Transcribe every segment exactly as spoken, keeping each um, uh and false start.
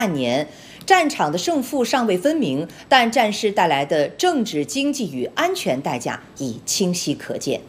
半年，战场的胜负尚未分明，但战事带来的政治、经济与安全代价已清晰可见。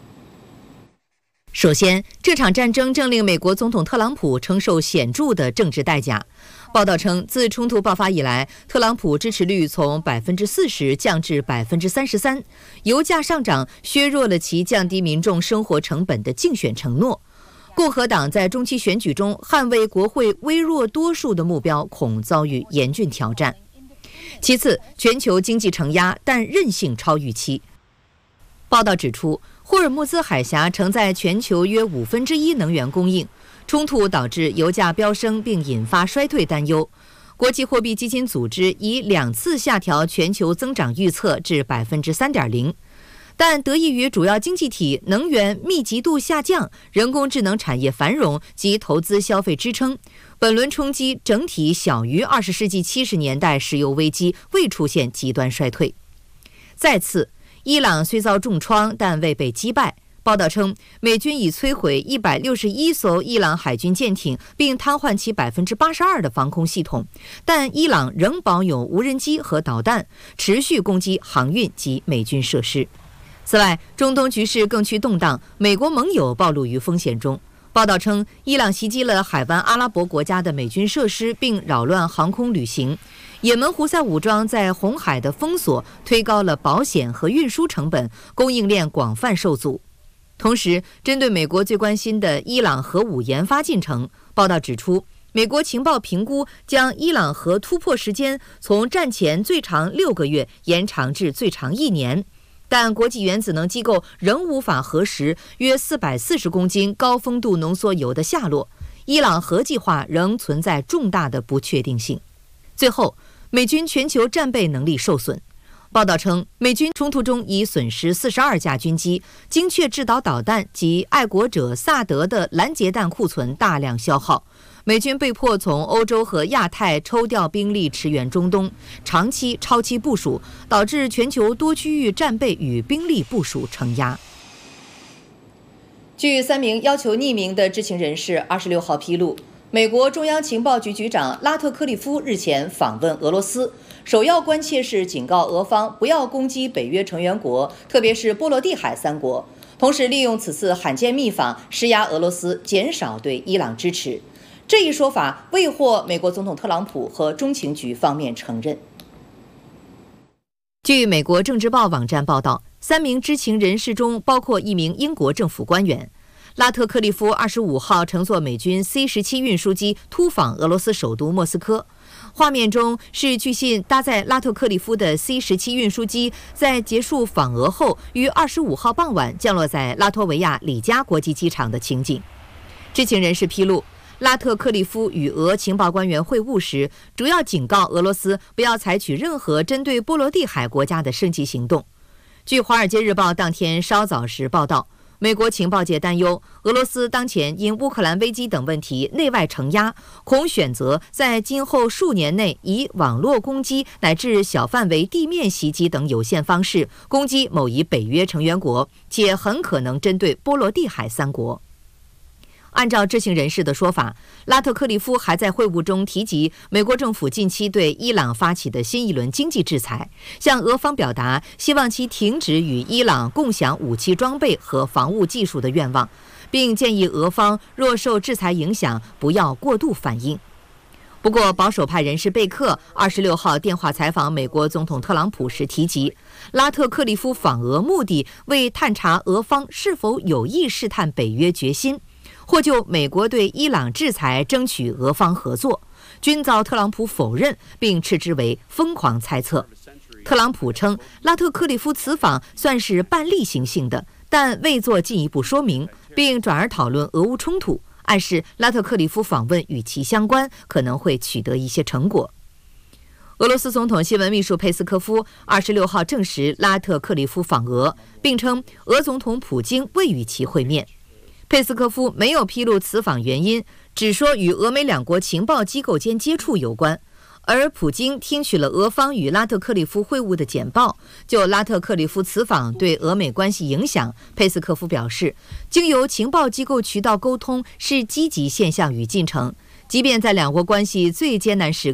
首先，这场战争正令美国总统特朗普承受显著的政治代价。报道称，自冲突爆发以来，特朗普支持率从百分之四十降至百分之三十三，油价上涨削弱了其降低民众生活成本的竞选承诺。共和党在中期选举中捍卫国会微弱多数的目标恐遭遇严峻挑战。其次，全球经济承压，但韧性超预期。报道指出，霍尔木兹海峡承载全球约五分之一能源供应，冲突导致油价飙升并引发衰退担忧。国际货币基金组织已两次下调全球增长预测至百分之三点零。但得益于主要经济体能源密集度下降、人工智能产业繁荣及投资消费支撑，本轮冲击整体小于二十世纪七十年代石油危机，未出现极端衰退。再次，伊朗虽遭重创，但未被击败。报道称，美军已摧毁一百六十一艘伊朗海军舰艇，并瘫痪其百分之八十二的防空系统，但伊朗仍保有无人机和导弹，持续攻击航运及美军设施。此外，中东局势更趋动荡，美国盟友暴露于风险中。报道称，伊朗袭击了海湾阿拉伯国家的美军设施，并扰乱航空旅行。也门胡塞武装在红海的封锁推高了保险和运输成本，供应链广泛受阻。同时，针对美国最关心的伊朗核武研发进程，报道指出，美国情报评估将伊朗核突破时间从战前最长六个月延长至最长一年。但国际原子能机构仍无法核实约四百四十公斤高丰度浓缩铀的下落，伊朗核计划仍存在重大的不确定性。最后，美军全球战备能力受损。报道称，美军冲突中已损失四十二架军机，精确制导导弹及爱国者萨德的拦截弹库存大量消耗。美军被迫从欧洲和亚太抽调兵力驰援中东，长期超期部署，导致全球多区域战备与兵力部署承压。 据三名要求匿名的知情人士二十六号披露，美国中央情报局局长拉特克利夫日前访问俄罗斯，首要关切是警告俄方不要攻击北约成员国，特别是波罗的海三国，同时利用此次罕见密访施压俄罗斯减少对伊朗支持。这一说法未获美国总统特朗普和中情局方面承认。 据美国政治报网站报道，三名知情人士中包括一名英国政府官员。拉特克利夫二十五号乘坐美军 C 十七 运输机突访俄罗斯首都莫斯科。画面中是据信搭载拉特克利夫的 C 十七 运输机在结束访俄后，于二十五号傍晚降落在拉脱维亚里加国际机场的情景。知情人士披露，拉特克利夫与俄情报官员会晤时，主要警告俄罗斯不要采取任何针对波罗的海国家的升级行动。据《华尔街日报》当天稍早时报道，美国情报界担忧，俄罗斯当前因乌克兰危机等问题内外承压，恐选择在今后数年内以网络攻击乃至小范围地面袭击等有限方式攻击某一北约成员国，且很可能针对波罗的海三国。按照知情人士的说法，拉特克利夫还在会晤中提及美国政府近期对伊朗发起的新一轮经济制裁，向俄方表达希望其停止与伊朗共享武器装备和防务技术的愿望，并建议俄方若受制裁影响，不要过度反应。不过，保守派人士贝克二十六号电话采访美国总统特朗普时提及，拉特克利夫访俄目的为探查俄方是否有意试探北约决心，或就美国对伊朗制裁争取俄方合作，均遭特朗普否认，并斥之为疯狂猜测。特朗普称，拉特克利夫此访算是半例行性的，但未做进一步说明，并转而讨论俄乌冲突，暗示拉特克利夫访问与其相关，可能会取得一些成果。俄罗斯总统新闻秘书佩斯科夫二十六号证实拉特克利夫访俄，并称俄总统普京未与其会面。佩斯科夫没有披露此访原因，只说与俄美两国情报机构间接触有关。而普京听取了俄方与拉特克利夫会晤的简报，就拉特克利夫此访对俄美关系影响，佩斯科夫表示，经由情报机构渠道沟通是积极现象与进程， 即便在两国关系最艰难时刻，